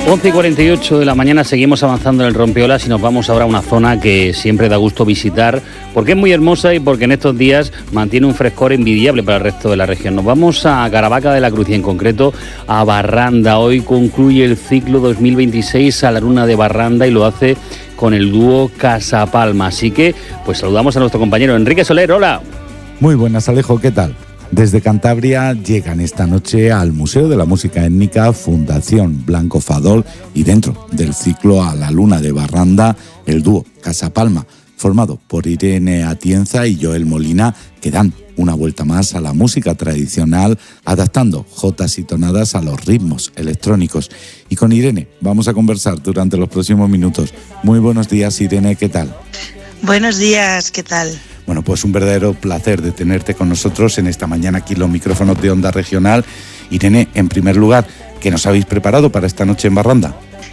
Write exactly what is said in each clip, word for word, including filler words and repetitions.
once y cuarenta y ocho de la mañana seguimos avanzando en el Rompeolas y nos vamos ahora a una zona que siempre da gusto visitar porque es muy hermosa y porque en estos días mantiene un frescor envidiable para el resto de la región. Nos vamos a Caravaca de la Cruz y en concreto a Barranda. Hoy concluye el ciclo dos mil veintiséis a la Luna de Barranda y lo hace con el dúo Casa Palma. Así que pues saludamos a nuestro compañero Enrique Soler. Hola. Muy buenas, Alejo, ¿qué tal? Desde Cantabria llegan esta noche al Museo de la Música Étnica Fundación Blanco Fadol y dentro del ciclo A la Luna de Barranda, el dúo Casa Palma, formado por Irene Atienza y Joel Molina, que dan una vuelta más a la música tradicional, adaptando jotas y tonadas a los ritmos electrónicos. Y con Irene vamos a conversar durante los próximos minutos. Muy buenos días, Irene, ¿qué tal? Buenos días, ¿qué tal? Bueno, pues un verdadero placer de tenerte con nosotros en esta mañana aquí en los micrófonos de Onda Regional. Irene, en primer lugar, ¿qué nos habéis preparado para esta noche en Barranda?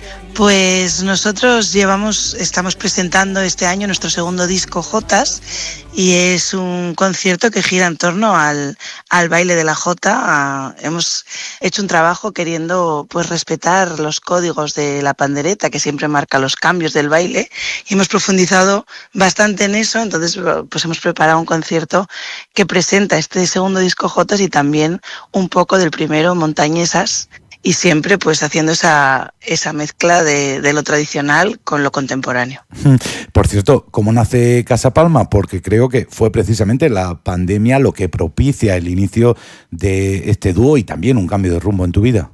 Pues nosotros llevamos, estamos presentando este año nuestro segundo disco Jotas y es un concierto que gira en torno al, al baile de la jota. A, hemos hecho un trabajo queriendo pues respetar los códigos de la pandereta que siempre marca los cambios del baile y hemos profundizado bastante en eso. Entonces pues hemos preparado un concierto que presenta este segundo disco Jotas y también un poco del primero, Montañesas. Y siempre pues haciendo esa, esa mezcla de, de lo tradicional con lo contemporáneo. Por cierto, ¿cómo nace Casa Palma? Porque creo que fue precisamente la pandemia lo que propicia el inicio de este dúo y también un cambio de rumbo en tu vida.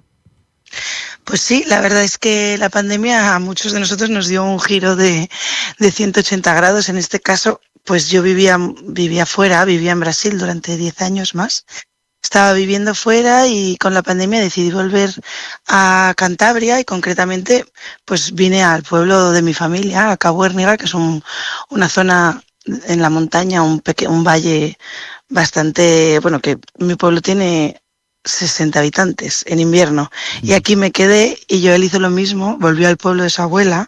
Pues sí, la verdad es que la pandemia a muchos de nosotros nos dio un giro de, de ciento ochenta grados. En este caso, pues yo vivía, vivía fuera, vivía en Brasil durante diez años más. Estaba viviendo fuera y con la pandemia decidí volver a Cantabria y concretamente pues vine al pueblo de mi familia, a Cabo Herniga, que es un, una zona en la montaña, un, peque, un valle bastante, bueno, que mi pueblo tiene sesenta habitantes en invierno. Y aquí me quedé y Joel hizo lo mismo, volvió al pueblo de su abuela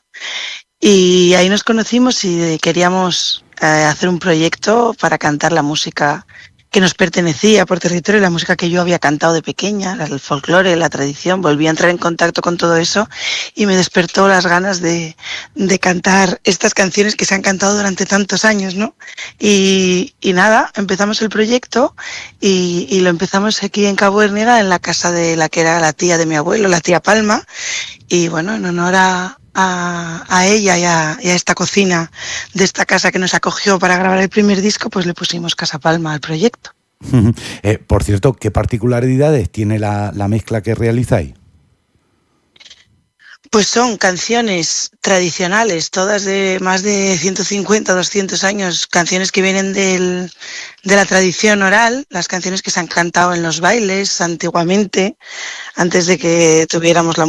y ahí nos conocimos y queríamos eh, hacer un proyecto para cantar la música que nos pertenecía por territorio, la música que yo había cantado de pequeña, el folclore, la tradición. Volví a entrar en contacto con todo eso y me despertó las ganas de, de cantar estas canciones que se han cantado durante tantos años, ¿no? Y, y nada, empezamos el proyecto y, y lo empezamos aquí en Cabo Herniga, en la casa de la que era la tía de mi abuelo, la tía Palma, y bueno, en honor a... A, a ella y a, y a esta cocina de esta casa que nos acogió para grabar el primer disco, pues le pusimos Casa Palma al proyecto. eh, por cierto, ¿qué particularidades tiene la, la mezcla que realizáis? Pues son canciones tradicionales, todas de más de ciento cincuenta, doscientos años, canciones que vienen del, de la tradición oral, las canciones que se han cantado en los bailes antiguamente, antes de que tuviéramos la